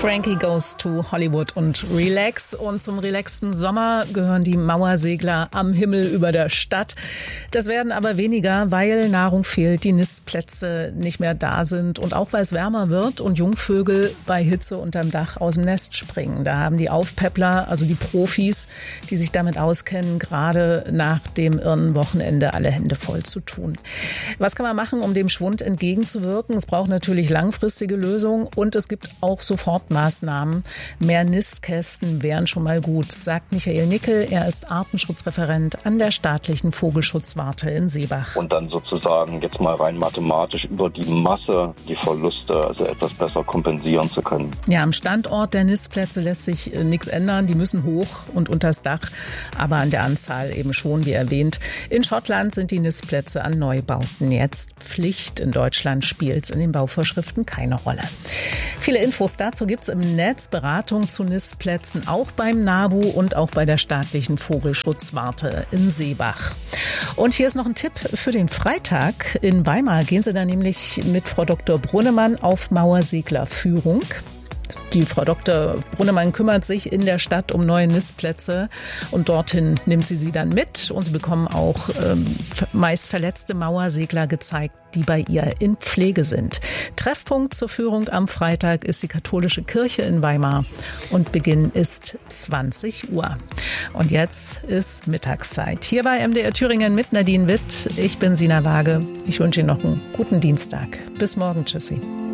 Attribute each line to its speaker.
Speaker 1: Frankie Goes to Hollywood und Relax. Und zum relaxten Sommer gehören die Mauersegler am Himmel über der Stadt. Das werden aber weniger, weil Nahrung fehlt, die Nistplätze nicht mehr da sind und auch weil es wärmer wird und Jungvögel bei Hitze unterm Dach aus dem Nest springen. Da haben die Aufpäppler, also die Profis, die sich damit auskennen, gerade nach dem Irrenwochenende alle Hände voll zu tun. Was kann man machen, um dem Schwund entgegenzuwirken? Es braucht natürlich langfristige Lösungen und es gibt auch Sofortmaßnahmen. Mehr Nistkästen wären schon mal gut, sagt Michael Nickel. Er ist Artenschutzreferent an der staatlichen Vogelschutzwarte in Seebach.
Speaker 2: Und dann sozusagen jetzt mal rein mathematisch über die Masse die Verluste also etwas besser kompensieren zu können.
Speaker 1: Ja, am Standort der Nistplätze lässt sich nichts ändern. Die müssen hoch und unters Dach, aber an der Anzahl eben schon, wie erwähnt. In Schottland sind die Nistplätze an Neubauten jetzt Pflicht. In Deutschland spielt es in den Bauvorschriften keine Rolle. Viele Infos dazu gibt's im Netz. Beratung zu Nistplätzen auch beim NABU und auch bei der staatlichen Vogelschutzwarte in Seebach. Und hier ist noch ein Tipp für den Freitag. In Weimar gehen Sie da nämlich mit Frau Dr. Brunnemann auf Mauerseglerführung. Die Frau Dr. Brunnemann kümmert sich in der Stadt um neue Nistplätze und dorthin nimmt sie dann mit. Und sie bekommen auch meist verletzte Mauersegler gezeigt, die bei ihr in Pflege sind. Treffpunkt zur Führung am Freitag ist die katholische Kirche in Weimar und Beginn ist 20 Uhr. Und jetzt ist Mittagszeit. Hier bei MDR Thüringen mit Nadine Witt. Ich bin Sina Waage. Ich wünsche Ihnen noch einen guten Dienstag. Bis morgen. Tschüssi.